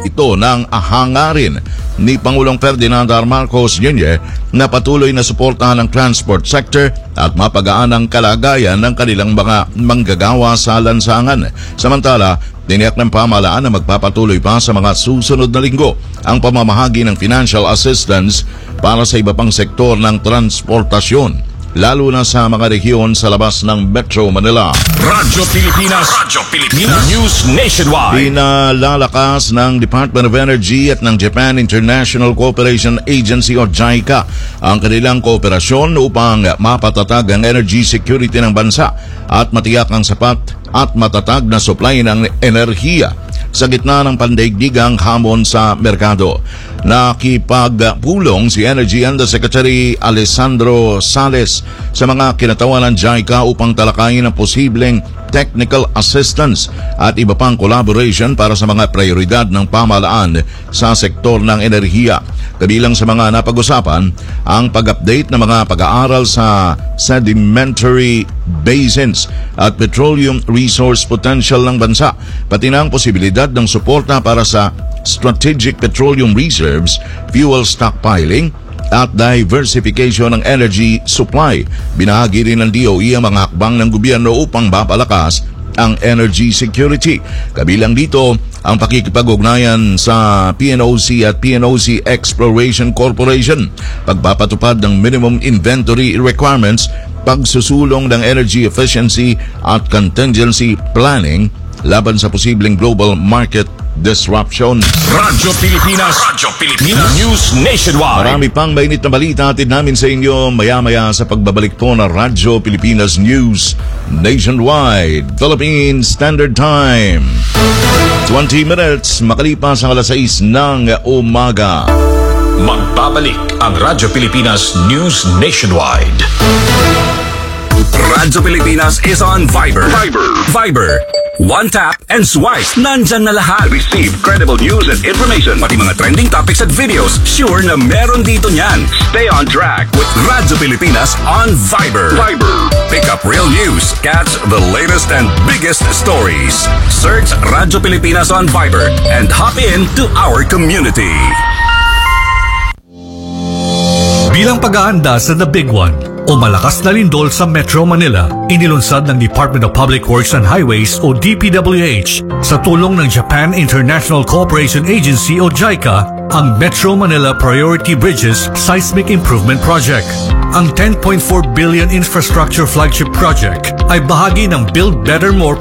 ito ng hangarin ni Pangulong Ferdinand R. Marcos Jr. na patuloy na suportahan ang transport sector at mapagaan ang kalagayan ng kanilang mga manggagawa sa lansangan. Samantala, tiniyak ng pamahalaan na magpapatuloy pa sa mga susunod na linggo ang pamamahagi ng financial assistance para sa iba pang sektor ng transportasyon, lalo na sa mga rehiyon sa labas ng Metro Manila. Radyo Pilipinas News Nationwide. Pinalalakas ng Department of Energy at ng Japan International Cooperation Agency o JICA ang kanilang kooperasyon upang mapatatag ang energy security ng bansa at matiyak ang sapat at matatag na supply ng enerhiya sa gitna ng pandaigdigang hamon sa merkado. Nakipagpulong si Energy Undersecretary Alessandro Sales sa mga kinatawan ng JICA upang talakayin ang posibleng technical assistance at iba pang collaboration para sa mga prioridad ng pamahalaan sa sektor ng enerhiya. Kabilang sa mga napag-usapan ang pag-update ng mga pag-aaral sa sedimentary basins at petroleum resource potential ng bansa, pati na ang posibilidad ng suporta para sa strategic petroleum reserves, fuel stockpiling at diversification ng energy supply. Binahagi rin ng DOE ang mga hakbang ng gobyerno upang mapalakas ang energy security. Kabilang dito ang pakikipag-ugnayan sa PNOC at PNOC Exploration Corporation, pagpapatupad ng minimum inventory requirements, pagsusulong ng energy efficiency at contingency planning laban sa posibleng global market disruption. Radyo Pilipinas News Nationwide. Marami pang mainit na balita atid namin sa inyo maya-maya sa pagbabalik po ng Radyo Pilipinas News Nationwide. Philippine Standard Time, 20 minutes makalipas ang 6 ng umaga. Magbabalik ang Radyo Pilipinas News Nationwide. Radyo Pilipinas is on Viber. One tap and swipe. Nandyan na lahat. Receive credible news and information. Pati mga trending topics at videos. Sure na meron dito niyan. Stay on track with Radyo Pilipinas on Viber. Pick up real news. Catch the latest and biggest stories. Search Radyo Pilipinas on Viber and hop in to our community. Bilang pag-aanda sa The Big One o malakas na lindol sa Metro Manila, inilunsad ng Department of Public Works and Highways o DPWH sa tulong ng Japan International Cooperation Agency o JICA ang Metro Manila Priority Bridges Seismic Improvement Project. Ang 10.4 billion infrastructure flagship project ay bahagi ng Build Better More